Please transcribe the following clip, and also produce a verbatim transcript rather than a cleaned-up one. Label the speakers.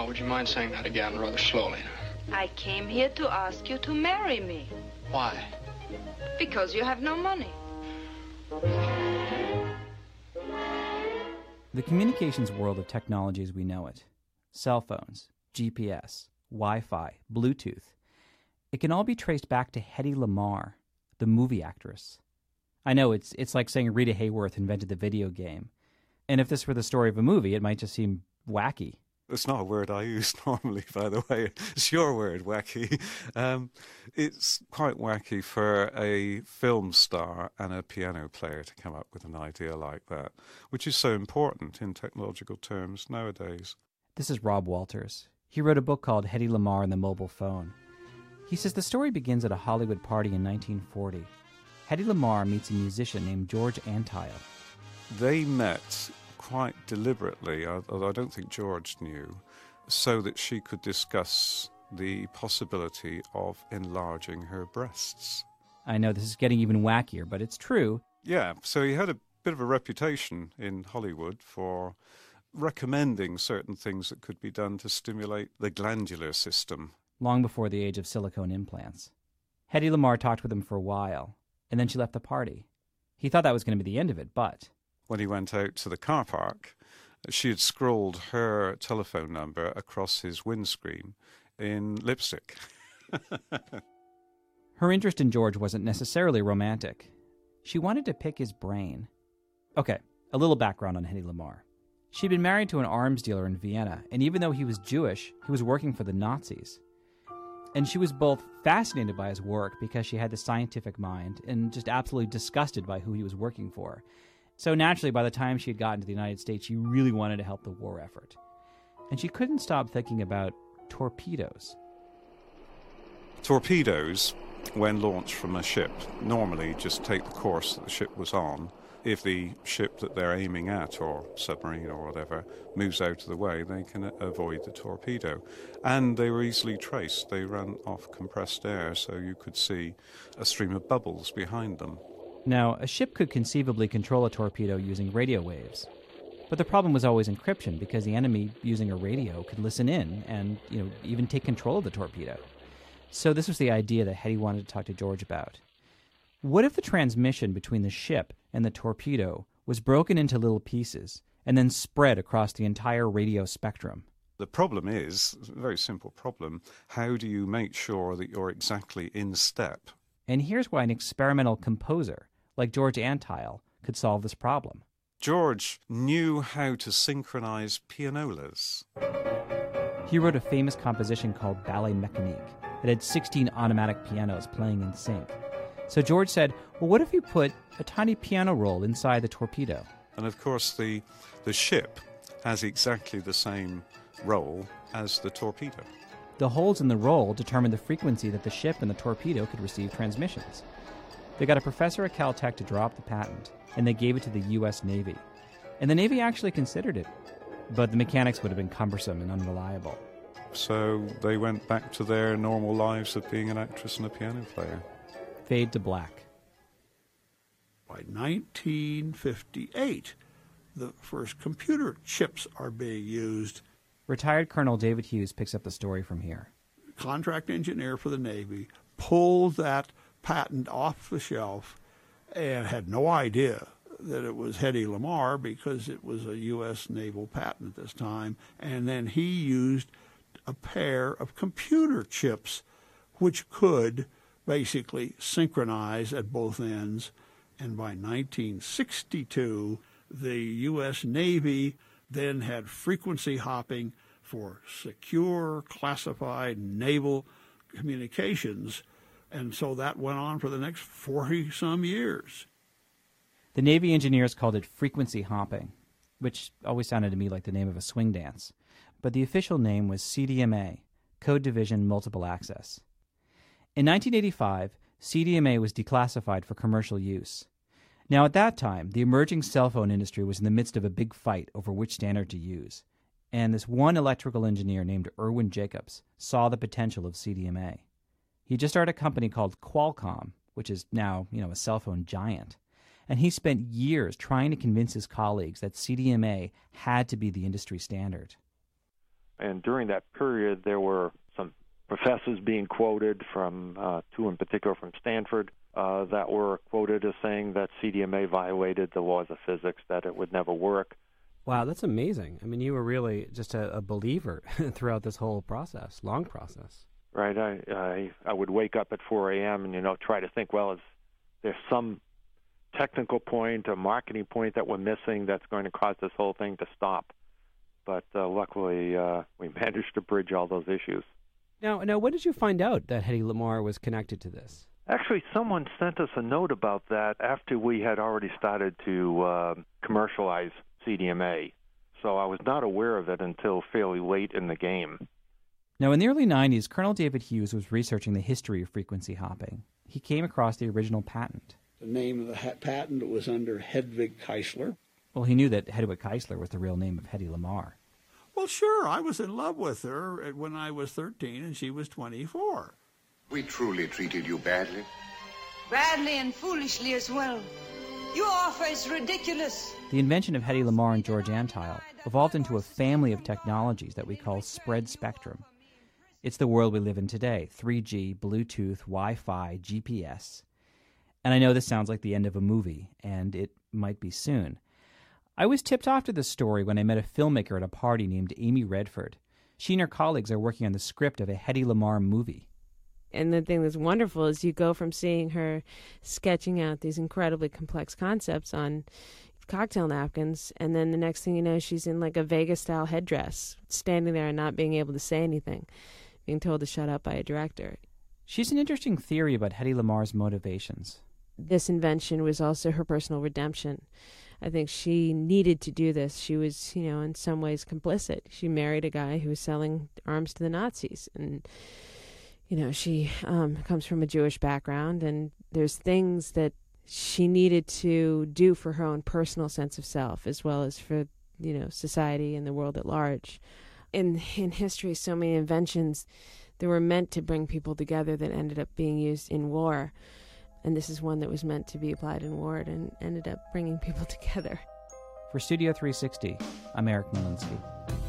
Speaker 1: Now, would you mind saying that again rather slowly?
Speaker 2: I came here to ask you to marry me.
Speaker 1: Why?
Speaker 2: Because you have no money.
Speaker 3: The communications world of technology as we know it, cell phones, G P S, Wi-Fi, Bluetooth, it can all be traced back to Hedy Lamarr, the movie actress. I know it's it's like saying Rita Hayworth invented the video game. And if this were the story of a movie, it might just seem wacky.
Speaker 4: It's not a word I use normally, by the way. It's your word, wacky. Um, it's quite wacky for a film star and a piano player to come up with an idea like that, which is so important in technological terms nowadays.
Speaker 3: This is Rob Walters. He wrote a book called Hedy Lamarr and the Mobile Phone. He says the story begins at a Hollywood party in nineteen forty. Hedy Lamarr meets a musician named George Antheil.
Speaker 4: They met quite deliberately, although I don't think George knew, so that she could discuss the possibility of enlarging her breasts.
Speaker 3: I know this is getting even wackier, but it's true.
Speaker 4: Yeah, so he had a bit of a reputation in Hollywood for recommending certain things that could be done to stimulate the glandular system.
Speaker 3: Long before the age of silicone implants. Hedy Lamarr talked with him for a while, and then she left the party. He thought that was going to be the end of it, but...
Speaker 4: when he went out to the car park, she had scrawled her telephone number across his windscreen in lipstick.
Speaker 3: Her interest in George wasn't necessarily romantic. She wanted to pick his brain. Okay, a little background on Hedy Lamarr. She'd been married to an arms dealer in Vienna, and even though he was Jewish, he was working for the Nazis. And she was both fascinated by his work because she had the scientific mind and just absolutely disgusted by who he was working for. So naturally, by the time she had gotten to the United States, she really wanted to help the war effort. And she couldn't stop thinking about torpedoes.
Speaker 4: Torpedoes, when launched from a ship, normally just take the course that the ship was on. If the ship that they're aiming at, or submarine or whatever, moves out of the way, they can avoid the torpedo. And they were easily traced. They ran off compressed air, so you could see a stream of bubbles behind them.
Speaker 3: Now, a ship could conceivably control a torpedo using radio waves. But the problem was always encryption, because the enemy, using a radio, could listen in and, you know, even take control of the torpedo. So this was the idea that Hedy wanted to talk to George about. What if the transmission between the ship and the torpedo was broken into little pieces and then spread across the entire radio spectrum?
Speaker 4: The problem is, a very simple problem, how do you make sure that you're exactly in step?
Speaker 3: And here's why an experimental composer like George Antheil could solve this problem.
Speaker 4: George knew how to synchronize pianolas.
Speaker 3: He wrote a famous composition called Ballet Mécanique that had sixteen automatic pianos playing in sync. So George said, well, what if you put a tiny piano roll inside the torpedo?
Speaker 4: And of course, the, the ship has exactly the same roll as the torpedo.
Speaker 3: The holes in the roll determined the frequency that the ship and the torpedo could receive transmissions. They got a professor at Caltech to draw up the patent, and they gave it to the U S Navy. And the Navy actually considered it, but the mechanics would have been cumbersome and unreliable.
Speaker 4: So they went back to their normal lives of being an actress and a piano player.
Speaker 3: Fade to black.
Speaker 5: By nineteen fifty-eight, the first computer chips are being used.
Speaker 3: Retired Colonel David Hughes picks up the story from here.
Speaker 5: Contract engineer for the Navy pulled that patent off the shelf and had no idea that it was Hedy Lamarr because it was a U S naval patent at this time. And then he used a pair of computer chips which could basically synchronize at both ends. And by nineteen sixty-two, the U S Navy then had frequency hopping for secure, classified naval communications. And so that went on for the next forty-some years.
Speaker 3: The Navy engineers called it frequency hopping, which always sounded to me like the name of a swing dance. But the official name was C D M A, Code Division Multiple Access. In nineteen eighty-five, C D M A was declassified for commercial use. Now, at that time, the emerging cell phone industry was in the midst of a big fight over which standard to use. And this one electrical engineer named Irwin Jacobs saw the potential of C D M A. He just started a company called Qualcomm, which is now, you know, a cell phone giant. And he spent years trying to convince his colleagues that C D M A had to be the industry standard.
Speaker 6: And during that period, there were some professors being quoted from, uh, two in particular from Stanford, uh, that were quoted as saying that C D M A violated the laws of physics, that it would never work.
Speaker 7: Wow, that's amazing. I mean, you were really just a, a believer throughout this whole process, long process.
Speaker 6: Right. I, I I would wake up at four a.m. and, you know, try to think, well, is there some technical point, a marketing point that we're missing that's going to cause this whole thing to stop? But uh, luckily, uh, we managed to bridge all those issues.
Speaker 7: Now, now, when did you find out that Hedy Lamarr was connected to this?
Speaker 6: Actually, someone sent us a note about that after we had already started to uh, commercialize C D M A. So I was not aware of it until fairly late in the game.
Speaker 3: Now, in the early nineties, Colonel David Hughes was researching the history of frequency hopping. He came across the original patent.
Speaker 5: The name of the ha- patent was under Hedwig Keisler.
Speaker 3: Well, he knew that Hedwig Keisler was the real name of Hedy Lamarr.
Speaker 5: Well, sure, I was in love with her when I was thirteen and she was twenty-four.
Speaker 8: We truly treated you badly.
Speaker 2: Badly and foolishly as well. Your offer is ridiculous.
Speaker 3: The invention of Hedy Lamarr and George Antile evolved into a family of technologies that we call spread spectrum. It's the world we live in today: three G, Bluetooth, Wi-Fi, G P S. And I know this sounds like the end of a movie, and it might be soon. I was tipped off to this story when I met a filmmaker at a party named Amy Redford. She and her colleagues are working on the script of a Hedy Lamarr movie.
Speaker 9: And the thing that's wonderful is you go from seeing her sketching out these incredibly complex concepts on cocktail napkins, and then the next thing you know, she's in like a Vegas-style headdress, standing there and not being able to say anything, being told to shut up by a director.
Speaker 3: She's an interesting theory about Hedy Lamarr's motivations.
Speaker 9: This invention was also her personal redemption. I think she needed to do this. She was, you know, in some ways complicit. She married a guy who was selling arms to the Nazis. And, you know, she um, comes from a Jewish background, and there's things that she needed to do for her own personal sense of self, as well as for, you know, society and the world at large. In, in history, so many inventions that were meant to bring people together that ended up being used in war. And this is one that was meant to be applied in war and ended up bringing people together.
Speaker 3: For Studio three sixty, I'm Eric Molinsky.